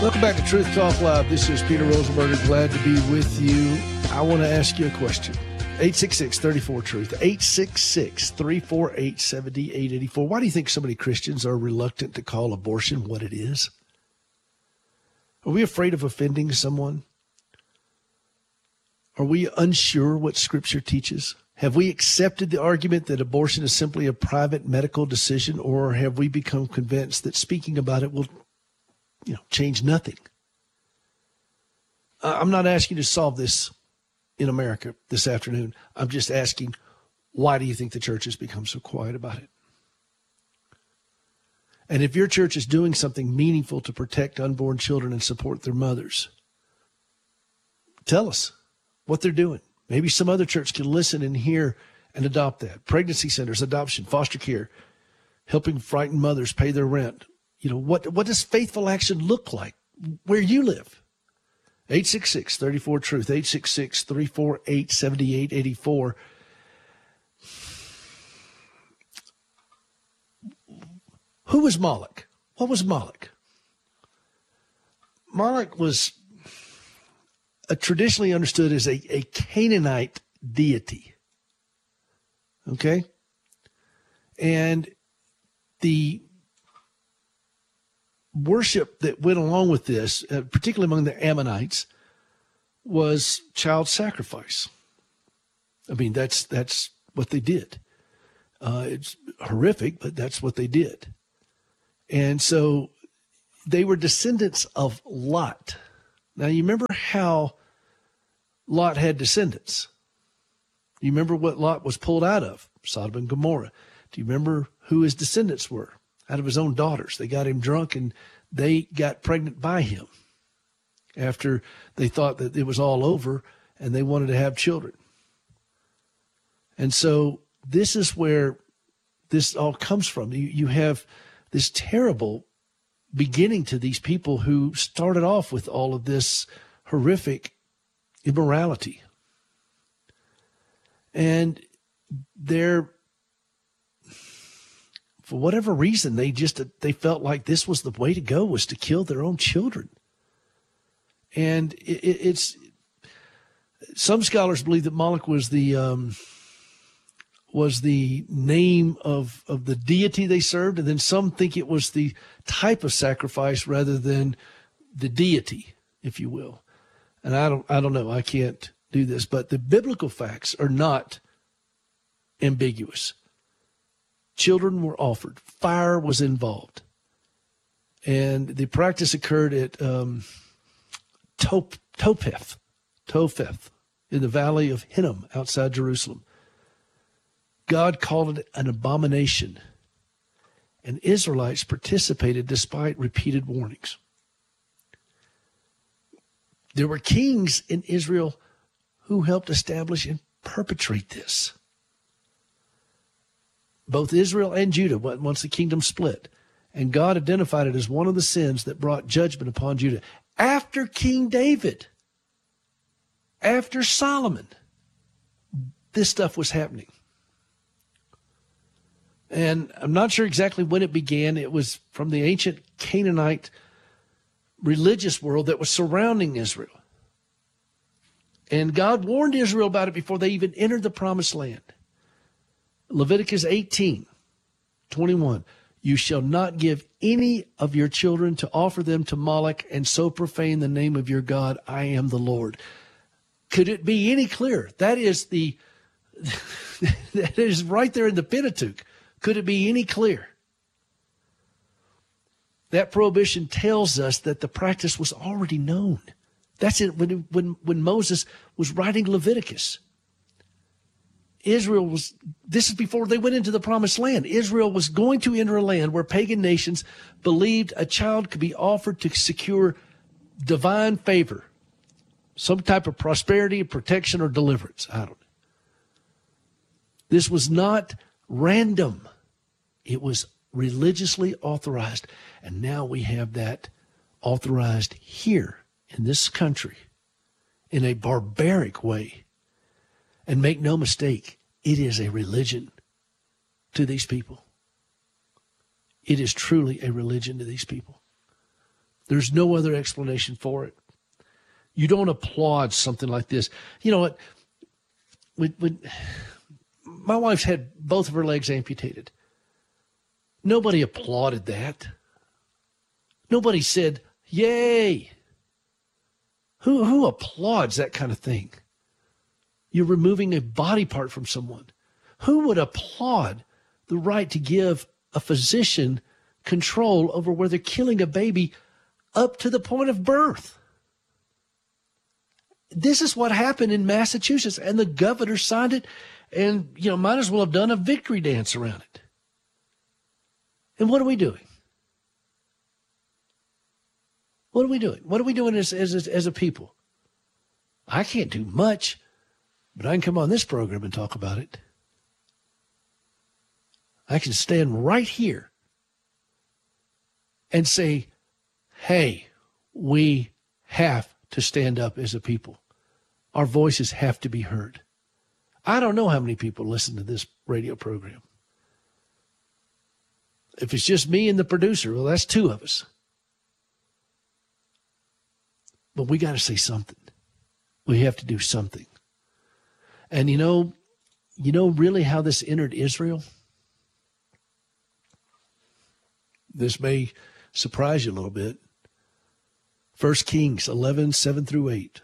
Welcome back to Truth Talk Live. This is Peter Rosenberger. Glad to be with you. I want to ask you a question. 866-34-TRUTH. 866-348-7884. Why do you think so many Christians are reluctant to call abortion what it is? Are we afraid of offending someone? Are we unsure what Scripture teaches? Have we accepted the argument that abortion is simply a private medical decision, or have we become convinced that speaking about it will change nothing? I'm not asking you to solve this in America this afternoon. I'm just asking, why do you think the church has become so quiet about it? And if your church is doing something meaningful to protect unborn children and support their mothers, tell us what they're doing. Maybe some other church can listen and hear and adopt that. Pregnancy centers, adoption, foster care, helping frightened mothers pay their rent. What does faithful action look like where you live? 866-34-TRUTH, 866-348-7884. Who was Moloch? What was Moloch? Moloch was traditionally understood as a Canaanite deity. Okay? And the worship that went along with this, particularly among the Ammonites, was child sacrifice. I mean, that's what they did. It's horrific, but that's what they did. And so they were descendants of Lot. Now, you remember how Lot had descendants. You remember what Lot was pulled out of? Sodom and Gomorrah. Do you remember who his descendants were? Out of his own daughters. They got him drunk and they got pregnant by him after they thought that it was all over and they wanted to have children. And so this is where this all comes from. You have this terrible beginning to these people who started off with all of this horrific immorality. And they're, for whatever reason, they felt like this was the way to go, was to kill their own children. And it's some scholars believe that Moloch was the name of the deity they served, and then some think it was the type of sacrifice rather than the deity, if you will. And I don't know. I can't do this, but the biblical facts are not ambiguous. Children were offered. Fire was involved. And the practice occurred at Topheth in the valley of Hinnom outside Jerusalem. God called it an abomination, and Israelites participated despite repeated warnings. There were kings in Israel who helped establish and perpetrate this. Both Israel and Judah, once the kingdom split, and God identified it as one of the sins that brought judgment upon Judah. After King David, after Solomon, this stuff was happening. And I'm not sure exactly when it began. It was from the ancient Canaanite religious world that was surrounding Israel. And God warned Israel about it before they even entered the promised land. Leviticus 18:21. You shall not give any of your children to offer them to Moloch and so profane the name of your God. I am the Lord. Could it be any clearer? That is that is right there in the Pentateuch. Could it be any clearer? That prohibition tells us that the practice was already known. That's it when Moses was writing Leviticus. This is before they went into the promised land. Israel was going to enter a land where pagan nations believed a child could be offered to secure divine favor, some type of prosperity, protection, or deliverance. I don't know. This was not random. It was religiously authorized. And now we have that authorized here in this country in a barbaric way. And make no mistake, it is a religion to these people. It is truly a religion to these people. There's no other explanation for it. You don't applaud something like this. You know what? When my wife's had both of her legs amputated, nobody applauded that. Nobody said, yay. Who applauds that kind of thing? You're removing a body part from someone. Who would applaud the right to give a physician control over where they're killing a baby up to the point of birth? This is what happened in Massachusetts, and the governor signed it, and, might as well have done a victory dance around it. And what are we doing? What are we doing? What are we doing as a people? I can't do much, but I can come on this program and talk about it. I can stand right here and say, hey, we have to stand up as a people. Our voices have to be heard. I don't know how many people listen to this radio program. If it's just me and the producer, well, that's two of us. But we got to say something. We have to do something. And you know really how this entered Israel? This may surprise you a little bit. 1 Kings 11, 7 through 8.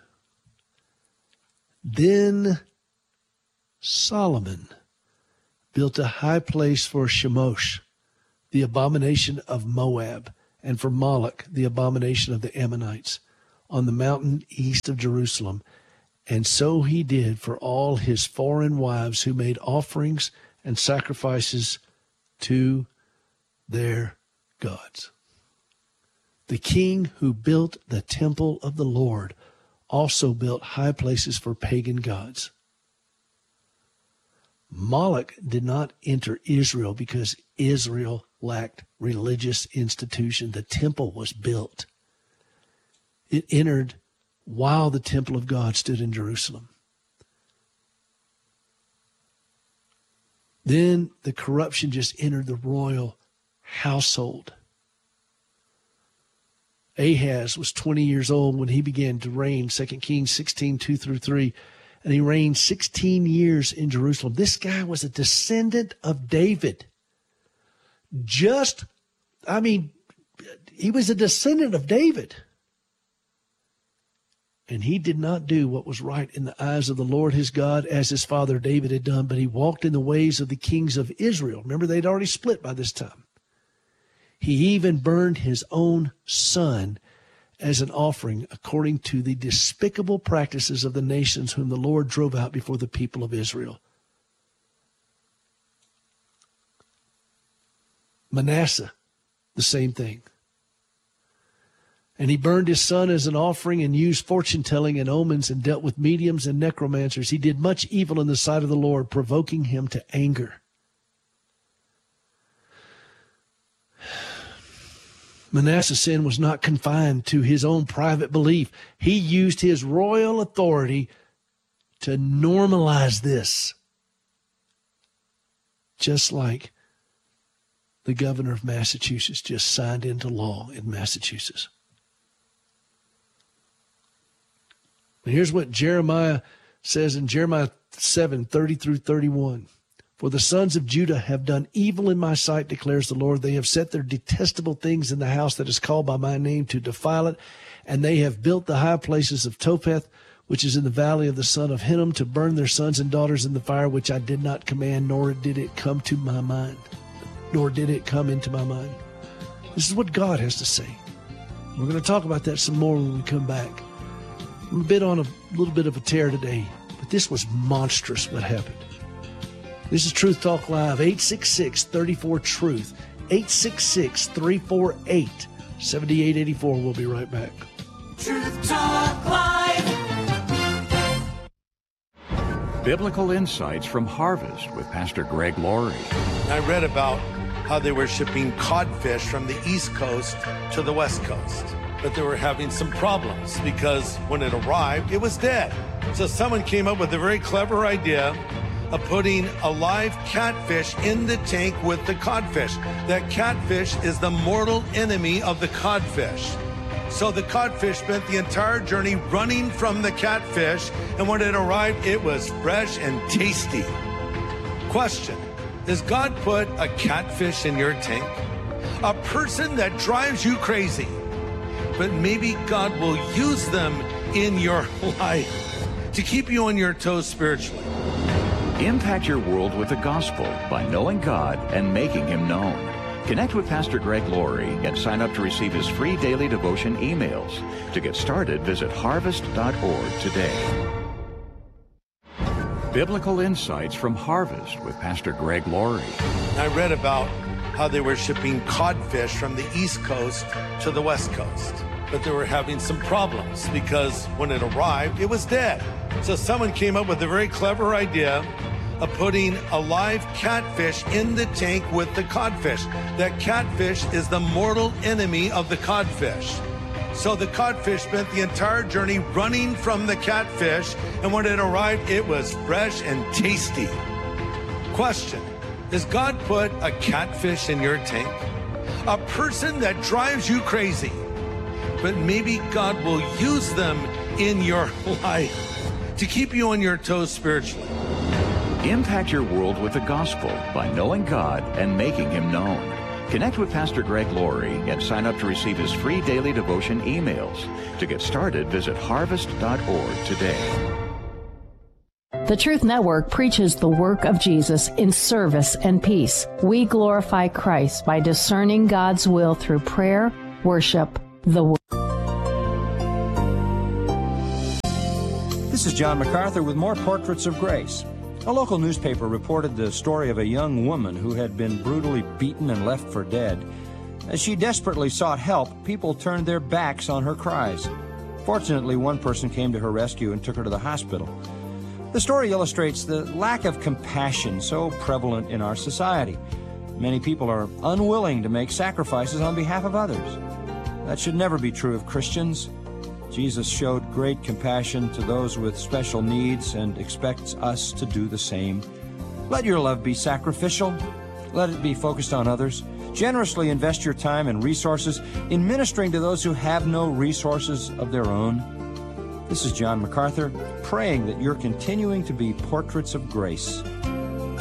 Then Solomon built a high place for Chemosh, the abomination of Moab, and for Moloch, the abomination of the Ammonites, on the mountain east of Jerusalem. And so he did for all his foreign wives who made offerings and sacrifices to their gods. The king who built the temple of the Lord also built high places for pagan gods. Moloch did not enter Israel because Israel lacked religious institution. The temple was built. It entered while the temple of God stood in Jerusalem. Then the corruption just entered the royal household. Ahaz was 20 years old when he began to reign, 2 Kings 16, 2 through 3. And he reigned 16 years in Jerusalem. This guy was a descendant of David. He was a descendant of David. And he did not do what was right in the eyes of the Lord his God as his father David had done, but he walked in the ways of the kings of Israel. Remember, they'd already split by this time. He even burned his own son as an offering according to the despicable practices of the nations whom the Lord drove out before the people of Israel. Manasseh, the same thing. And he burned his son as an offering and used fortune-telling and omens and dealt with mediums and necromancers. He did much evil in the sight of the Lord, provoking him to anger. Manasseh's sin was not confined to his own private belief. He used his royal authority to normalize this. Just like the governor of Massachusetts just signed into law in Massachusetts. And here's what Jeremiah says in Jeremiah 7, 30 through 31. For the sons of Judah have done evil in my sight, declares the Lord. They have set their detestable things in the house that is called by my name to defile it. And they have built the high places of Topheth, which is in the valley of the son of Hinnom, to burn their sons and daughters in the fire, which I did not command, nor did it come to my mind. Nor did it come into my mind. This is what God has to say. We're going to talk about that some more when we come back. I'm a bit on a little bit of a tear today, but this was monstrous what happened. This is Truth Talk Live, 866-34-TRUTH, 866-348-7884. We'll be right back. Truth Talk Live. Biblical insights from Harvest with Pastor Greg Laurie. I read about how they were shipping codfish from the East Coast to the West Coast, but they were having some problems because when it arrived, it was dead. So someone came up with a very clever idea of putting a live catfish in the tank with the codfish. That catfish is the mortal enemy of the codfish. So the codfish spent the entire journey running from the catfish, and when it arrived, it was fresh and tasty. Question: does God put a catfish in your tank? A person that drives you crazy, but maybe God will use them in your life to keep you on your toes spiritually. Impact your world with the gospel by knowing God and making Him known. Connect with Pastor Greg Laurie and sign up to receive his free daily devotion emails. To get started, visit harvest.org today. Biblical Insights from Harvest with Pastor Greg Laurie. I read about how they were shipping codfish from the East Coast to the West Coast, but they were having some problems because when it arrived, it was dead. So someone came up with a very clever idea of putting a live catfish in the tank with the codfish. That catfish is the mortal enemy of the codfish. So the codfish spent the entire journey running from the catfish, and when it arrived, it was fresh and tasty. Question: does God put a catfish in your tank? A person that drives you crazy, but maybe God will use them in your life to keep you on your toes spiritually. Impact your world with the gospel by knowing God and making Him known. Connect with Pastor Greg Laurie and sign up to receive his free daily devotion emails. To get started, visit harvest.org today. The Truth Network preaches the work of Jesus in service and peace. We glorify Christ by discerning God's will through prayer, worship, the Word. This is John MacArthur with more Portraits of Grace. A local newspaper reported the story of a young woman who had been brutally beaten and left for dead. As she desperately sought help, people turned their backs on her cries. Fortunately, one person came to her rescue and took her to the hospital. The story illustrates the lack of compassion so prevalent in our society. Many people are unwilling to make sacrifices on behalf of others. That should never be true of Christians. Jesus showed great compassion to those with special needs and expects us to do the same. Let your love be sacrificial. Let it be focused on others. Generously invest your time and resources in ministering to those who have no resources of their own. This is John MacArthur, praying that you're continuing to be portraits of grace.